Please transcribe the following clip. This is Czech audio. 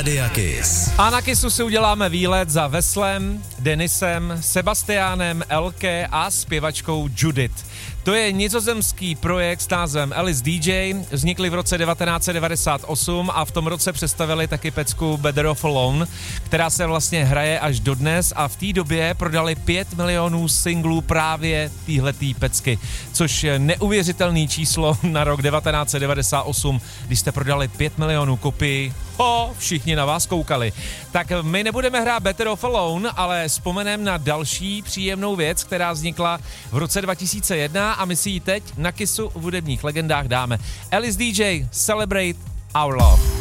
Rádia Kiss. A na Kissu si uděláme výlet za Veslem, Denisem, Sebastiánem, Elke a zpěvačkou Judith. To je nizozemský projekt s názvem Alice DJ, vznikli v roce 1998 a v tom roce představili taky pecku Better Off Alone, která se vlastně hraje až dodnes a v té době prodali 5 milionů singlů právě téhletý pecky, což je neuvěřitelný číslo na rok 1998, když jste prodali 5 milionů kopií. Všichni na vás koukali. Tak my nebudeme hrát Better Off Alone, ale vzpomeneme na další příjemnou věc, která vznikla v roce 2001 a my si ji teď na Kissu v hudebních legendách dáme. Alice DJ, Celebrate Our Love.